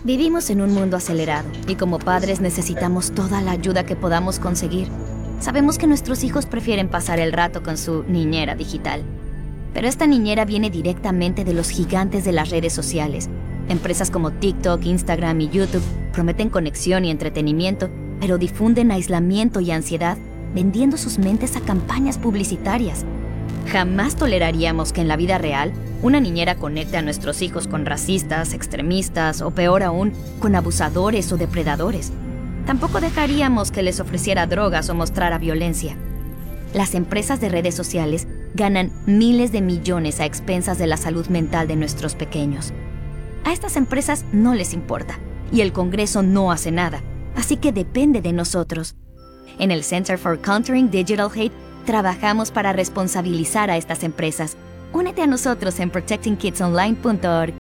Vivimos en un mundo acelerado y como padres necesitamos toda la ayuda que podamos conseguir. Sabemos que nuestros hijos prefieren pasar el rato con su niñera digital. Pero esta niñera viene directamente de los gigantes de las redes sociales. Empresas como TikTok, Instagram y YouTube prometen conexión y entretenimiento, pero difunden aislamiento y ansiedad, vendiendo sus mentes a campañas publicitarias. Jamás toleraríamos que en la vida real una niñera conecte a nuestros hijos con racistas, extremistas o peor aún, con abusadores o depredadores. Tampoco dejaríamos que les ofreciera drogas o mostrara violencia. Las empresas de redes sociales ganan miles de millones a expensas de la salud mental de nuestros pequeños. A estas empresas no les importa y el Congreso no hace nada, así que depende de nosotros. En el Center for Countering Digital Hate trabajamos para responsabilizar a estas empresas. Únete a nosotros en protectingkidsonline.org.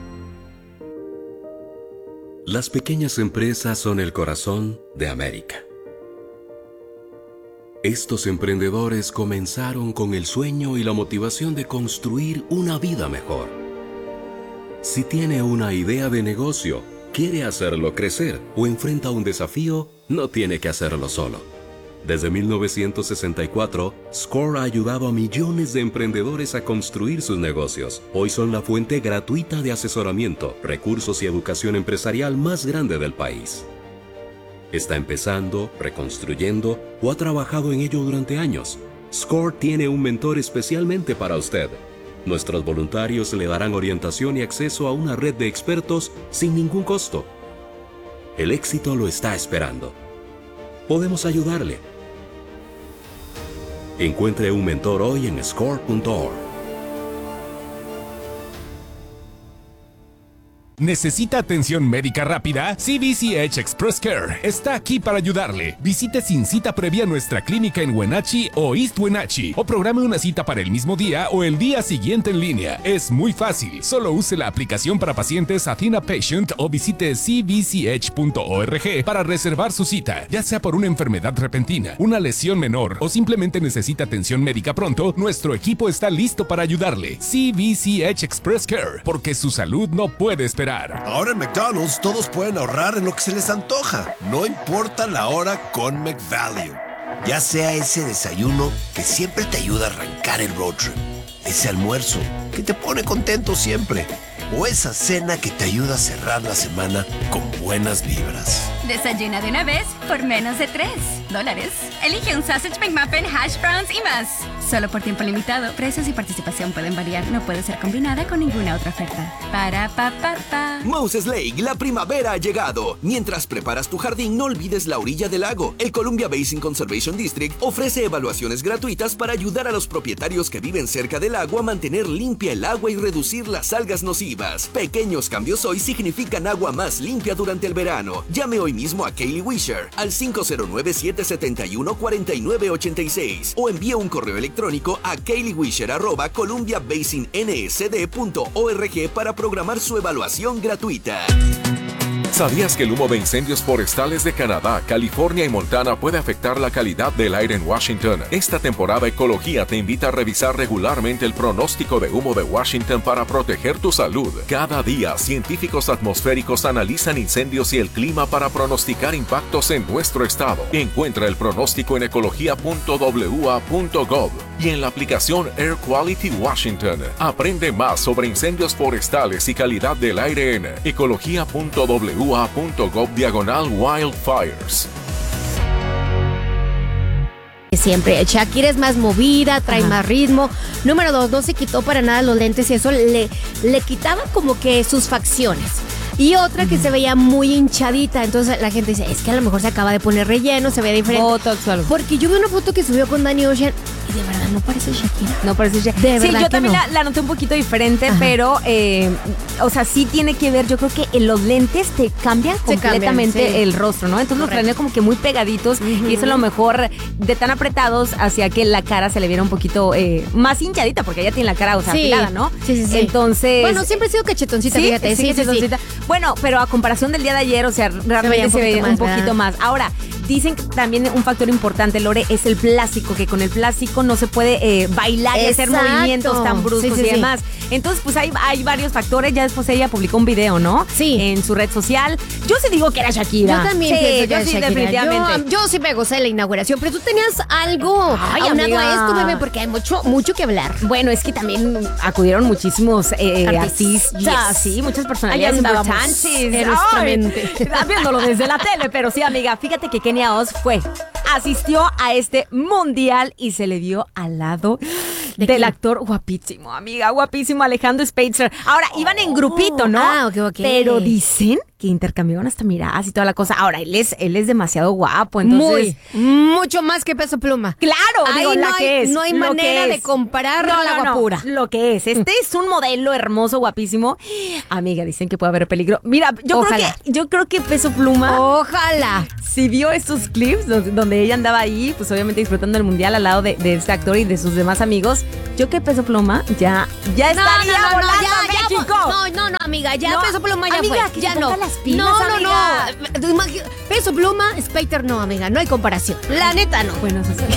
Las pequeñas empresas son el corazón de América. Estos emprendedores comenzaron con el sueño y la motivación de construir una vida mejor. Si tiene una idea de negocio, quiere hacerlo crecer o enfrenta un desafío, no tiene que hacerlo solo. Desde 1964, SCORE ha ayudado a millones de emprendedores a construir sus negocios. Hoy son la fuente gratuita de asesoramiento, recursos y educación empresarial más grande del país. Está empezando, reconstruyendo o ha trabajado en ello durante años. SCORE tiene un mentor especialmente para usted. Nuestros voluntarios le darán orientación y acceso a una red de expertos sin ningún costo. El éxito lo está esperando. Podemos ayudarle. Encuentre un mentor hoy en score.org. ¿Necesita atención médica rápida? CVCH Express Care está aquí para ayudarle. Visite sin cita previa nuestra clínica en Wenatchee o East Wenatchee o programe una cita para el mismo día o el día siguiente en línea. Es muy fácil. Solo use la aplicación para pacientes Athena Patient o visite cvch.org para reservar su cita. Ya sea por una enfermedad repentina, una lesión menor o simplemente necesita atención médica pronto, nuestro equipo está listo para ayudarle. CVCH Express Care, porque su salud no puede esperar. Ahora en McDonald's todos pueden ahorrar en lo que se les antoja. No importa la hora con McValue. Ya sea ese desayuno que siempre te ayuda a arrancar el road trip, ese almuerzo que te pone contento siempre, o esa cena que te ayuda a cerrar la semana con buenas vibras. Desayuna de una vez por menos de $3. Elige un Sausage McMuffin, hash browns y más. Solo por tiempo limitado. Precios y participación pueden variar. No puede ser combinada con ninguna otra oferta. Para pa pa pa. Moses Lake, la primavera ha llegado. Mientras preparas tu jardín, no olvides la orilla del lago. El Columbia Basin Conservation District ofrece evaluaciones gratuitas para ayudar a los propietarios que viven cerca del lago a mantener limpia el agua y reducir las algas nocivas. Pequeños cambios hoy significan agua más limpia durante el verano. Llame hoy mismo a Kaylee Wisher al 509-771-4986 o envíe un correo electrónico a kayleewisher@columbiabasinnsd.org para programar su evaluación gratuita. ¿Sabías que el humo de incendios forestales de Canadá, California y Montana puede afectar la calidad del aire en Washington? Esta temporada Ecología te invita a revisar regularmente el pronóstico de humo de Washington para proteger tu salud. Cada día, científicos atmosféricos analizan incendios y el clima para pronosticar impactos en nuestro estado. Encuentra el pronóstico en ecología.wa.gov y en la aplicación Air Quality Washington. Aprende más sobre incendios forestales y calidad del aire en ecología.wa.gov/wildfires. Siempre, Shakira es más movida, trae más ritmo. Número 2, no se quitó para nada los lentes y eso le quitaba como que sus facciones. Y otra que se veía muy hinchadita, entonces la gente dice, es que a lo mejor se acaba de poner relleno, se ve diferente. Botox o algo. Porque yo vi una foto que subió con Danny Ocean y de verdad no parece Shakira. No parece Shakira. De verdad sí, yo que también no. la noté un poquito diferente, pero, o sea, sí tiene que ver, yo creo que en los lentes te cambian completamente el rostro, ¿no? Entonces los traen como que muy pegaditos y eso a lo mejor de tan apretados hacia que la cara se le viera un poquito más hinchadita, porque ella tiene la cara, o sea, afilada, ¿no? Sí. Entonces... Bueno, siempre he sido cachetoncita, fíjate. Sí. Bueno, pero a comparación del día de ayer, o sea, realmente se ve un poquito más. Ahora, dicen que también un factor importante, Lore, es el plástico, que con el plástico no se puede bailar y hacer movimientos tan bruscos y demás. Entonces, pues hay varios factores. Ya después ella publicó un video, ¿no? Sí. En su red social. Yo sí digo que era Shakira. Yo también pienso que era Shakira. Definitivamente. Yo sí me gocé de la inauguración, pero tú tenías algo aunado amiga. a esto, bebé, porque hay mucho que hablar. Bueno, es que también acudieron muchísimos artistas, sí, muchas personalidades importantes. En nuestra mente. Viéndolo desde la tele, pero sí, amiga, fíjate que Kenia Oz asistió a este mundial y se le dio al lado del actor guapísimo, amiga, guapísimo Alejandro Spitzer. Ahora, iban en grupito, ¿no? Ok. Pero dicen que intercambiaban hasta miradas y toda la cosa. Ahora, él es demasiado guapo, entonces... Mucho más que Peso Pluma. Claro, digo, no hay manera de comparar la guapura. Lo que es. Este es un modelo hermoso, guapísimo. Amiga, dicen que puede haber peligro. Mira, yo creo que Peso Pluma... Ojalá. Si vio estos clips donde ella andaba ahí, pues obviamente disfrutando del mundial al lado de este actor y de sus demás amigos, yo que Peso Pluma ya estaría volando a México. No, amiga, ya Peso Pluma ya amiga, fue. Ya no. Las pilas, no. Peso Pluma, Spitzer no, amiga, no hay comparación. La neta no. Bueno, eso sí.